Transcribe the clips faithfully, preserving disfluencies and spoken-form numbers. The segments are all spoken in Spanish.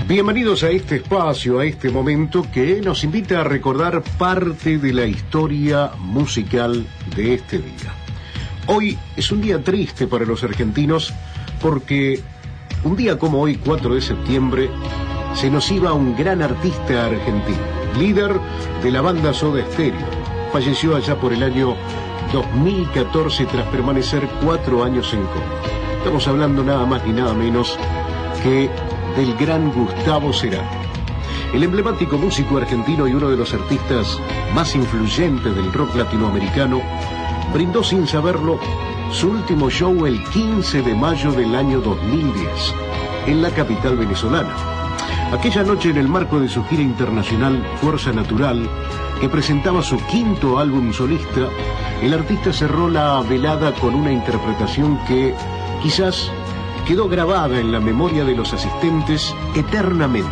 Bienvenidos a este espacio, a este momento que nos invita a recordar parte de la historia musical de este día. Hoy es un día triste para los argentinos porque un día como hoy, cuatro de septiembre, se nos iba un gran artista argentino, líder de la banda Soda Stereo. Falleció allá por el año dos mil catorce tras permanecer cuatro años en coma. Estamos hablando nada más ni nada menos que del gran Gustavo Cerati. El emblemático músico argentino y uno de los artistas más influyentes del rock latinoamericano brindó sin saberlo su último show el quince de mayo del año dos mil diez en la capital venezolana. Aquella noche, en el marco de su gira internacional Fuerza Natural, que presentaba su quinto álbum solista, el artista cerró la velada con una interpretación que quizás quedó grabada en la memoria de los asistentes eternamente.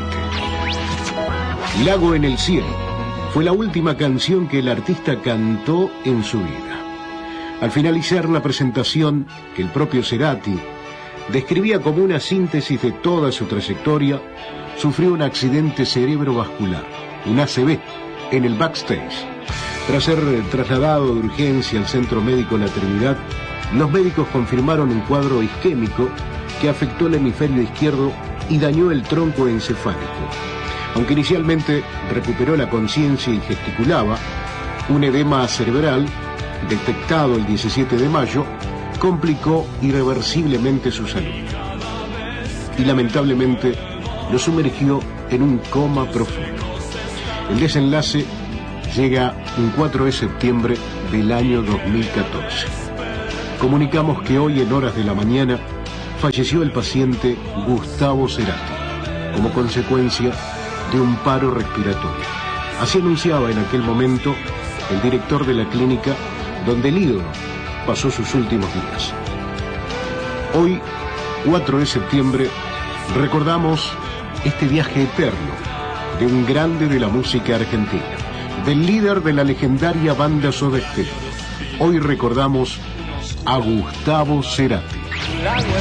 Lago en el cielo fue la última canción que el artista cantó en su vida. Al finalizar la presentación, que el propio Cerati describía como una síntesis de toda su trayectoria, sufrió un accidente cerebrovascular, un A C V, en el backstage. Tras ser trasladado de urgencia al Centro Médico La Trinidad, los médicos confirmaron un cuadro isquémico que afectó el hemisferio izquierdo y dañó el tronco encefálico. Aunque inicialmente recuperó la conciencia y gesticulaba, un edema cerebral, detectado el diecisiete de mayo, complicó irreversiblemente su salud. Y lamentablemente lo sumergió en un coma profundo. El desenlace llega un cuatro de septiembre del año dos mil catorce. Comunicamos que hoy, en horas de la mañana, falleció el paciente Gustavo Cerati como consecuencia de un paro respiratorio. Así anunciaba en aquel momento el director de la clínica donde el ídolo pasó sus últimos días. Hoy, cuatro de septiembre, recordamos este viaje eterno de un grande de la música argentina, del líder de la legendaria banda Soda Stereo. Hoy recordamos a Gustavo Cerati.